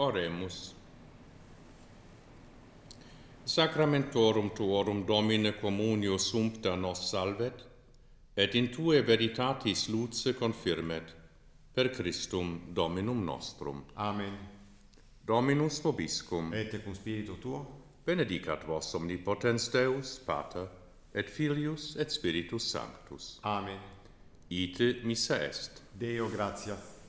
Oremus. Sacramentorum tuorum, Domine, communio sumpta nos salvet, et in tue veritatis luce confirmet, per Christum Dominum nostrum. Amen. Dominus vobiscum. Et cum spiritu tuo. Benedicat vos omnipotens Deus, Pater, et Filius, et Spiritus Sanctus. Amen. Ite missa est. Deo gratias.